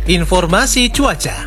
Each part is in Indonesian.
informasi cuaca.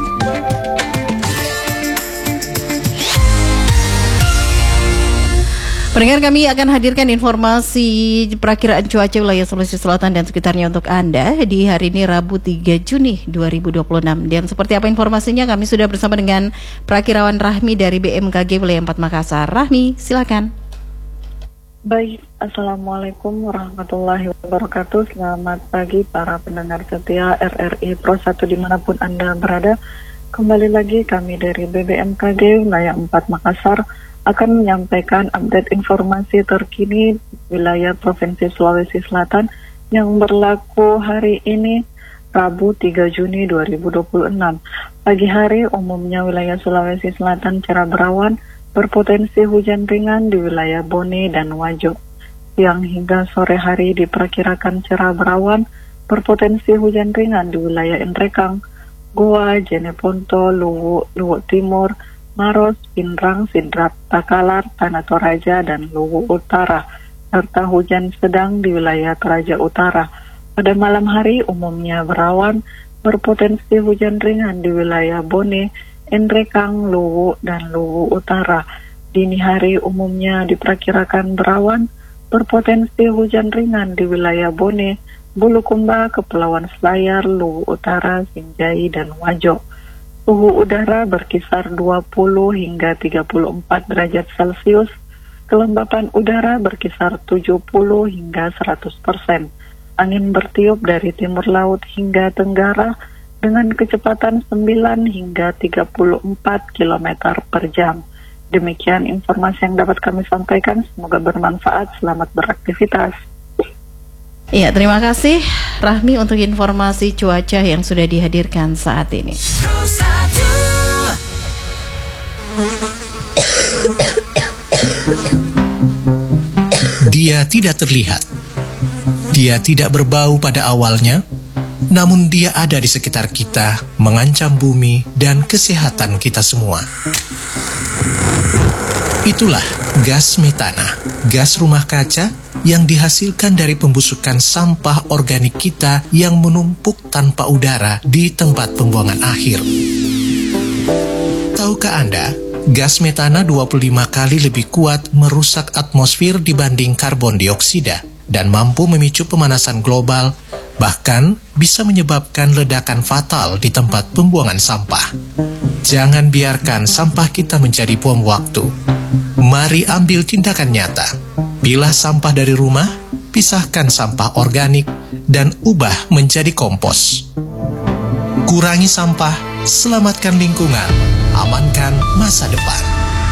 Pendengar, kami akan hadirkan informasi perakiraan cuaca wilayah Sulawesi Selatan dan sekitarnya untuk Anda di hari ini Rabu 3 Juni 2026. Dan seperti apa informasinya, kami sudah bersama dengan Prakirawan Rahmi dari BMKG Wilayah 4 Makassar. Rahmi, silakan. Baik, Assalamualaikum warahmatullahi wabarakatuh. Selamat pagi para pendengar setia RRI Pro 1 dimanapun Anda berada. Kembali lagi kami dari BMKG Wilayah 4 Makassar akan menyampaikan update informasi terkini wilayah Provinsi Sulawesi Selatan yang berlaku hari ini Rabu 3 Juni 2026. Pagi hari umumnya wilayah Sulawesi Selatan cerah berawan, berpotensi hujan ringan di wilayah Bone dan Wajo. Siang hingga sore hari diperkirakan cerah berawan, berpotensi hujan ringan di wilayah Enrekang, Goa, Jeneponto, Luwu Timur, Maros, Pindrang, Sidrap, Takalar, Tanah Toraja, dan Luwu Utara, serta hujan sedang di wilayah Toraja Utara. Pada malam hari umumnya berawan, berpotensi hujan ringan di wilayah Bone, Enrekang, Luwu, dan Luwu Utara. Dini hari umumnya diperkirakan berawan, berpotensi hujan ringan di wilayah Bone, Bulukumba, Kepulauan Selayar, Luwu Utara, Sinjai, dan Wajo. Suhu udara berkisar 20 hingga 34 derajat Celcius, kelembapan udara berkisar 70 hingga 100%. Angin bertiup dari timur laut hingga tenggara dengan kecepatan 9 hingga 34 km per jam. Demikian informasi yang dapat kami sampaikan, semoga bermanfaat, selamat beraktivitas. Iya, terima kasih Rahmi untuk informasi cuaca yang sudah dihadirkan saat ini. Dia tidak terlihat. Dia tidak berbau pada awalnya, namun dia ada di sekitar kita, mengancam bumi dan kesehatan kita semua. Itulah gas metana, gas rumah kaca yang dihasilkan dari pembusukan sampah organik kita yang menumpuk tanpa udara di tempat pembuangan akhir. Tahukah Anda, gas metana 25 kali lebih kuat merusak atmosfer dibanding karbon dioksida dan mampu memicu pemanasan global, bahkan bisa menyebabkan ledakan fatal di tempat pembuangan sampah. Jangan biarkan sampah kita menjadi bom waktu. Mari ambil tindakan nyata. Pilah sampah dari rumah, pisahkan sampah organik, dan ubah menjadi kompos. Kurangi sampah, selamatkan lingkungan, amankan masa depan.